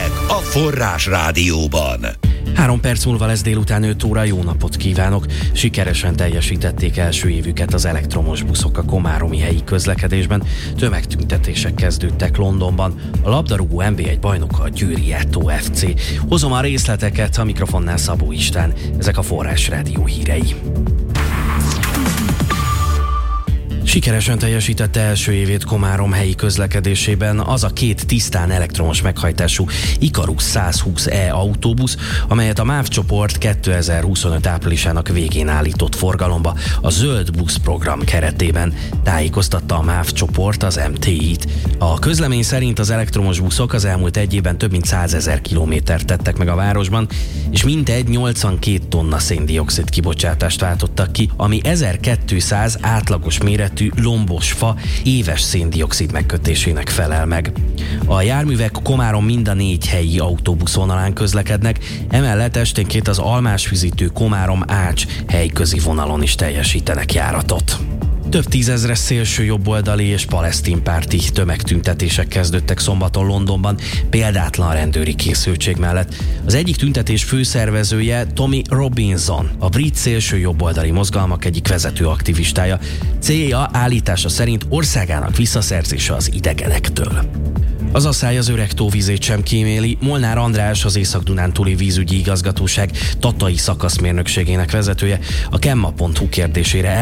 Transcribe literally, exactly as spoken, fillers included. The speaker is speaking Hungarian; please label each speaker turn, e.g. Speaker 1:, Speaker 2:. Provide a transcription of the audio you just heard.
Speaker 1: Hírek a Forrás Rádióban.
Speaker 2: Három perc múlva lesz délután öt óra, jó napot kívánok! Sikeresen teljesítették első évüket az elektromos buszok a komáromi helyi közlekedésben. Tömegtüntetések kezdődtek Londonban. A labdarúgó en bé egy bajnoka a Győri Eto ef cé. Hozom a részleteket, a mikrofonnál Szabó István. Ezek a Forrás Rádió hírei. Sikeresen teljesítette első évét Komárom helyi közlekedésében az a két tisztán elektromos meghajtású Ikarus száz húsz E autóbusz, amelyet a MÁV csoport kétezer-huszonöt áprilisának végén állított forgalomba a Zöld Busz program keretében, tájékoztatta a MÁV csoport az em té í-t. A közlemény szerint az elektromos buszok az elmúlt egy évben több mint százezer kilométert tettek meg a városban, és mintegy nyolcvankét tonna széndioxid kibocsátást váltottak ki, ami ezerkétszáz átlagos méretű lombos fa éves széndioxid megkötésének felel meg. A járművek Komárom mind a négy helyi autóbuszvonalán közlekednek, emellett esténként az Almásfüzitő Komárom-Ács helyközi vonalon is teljesítenek járatot. Több tízezres szélső jobboldali és palesztinpárti tömegtüntetések kezdődtek szombaton Londonban, példátlan rendőri készültség mellett. Az egyik tüntetés főszervezője Tommy Robinson, a brit szélső jobboldali mozgalmak egyik vezető aktivistája. Célja állítása szerint országának visszaszerzése az idegenektől. Az asszály az öreg tóvizét sem kíméli. Molnár András, az Észak-Dunántúli vízügyi igazgatóság tatai szakaszmérnökségének vezetője a kemma pont hu kérdésére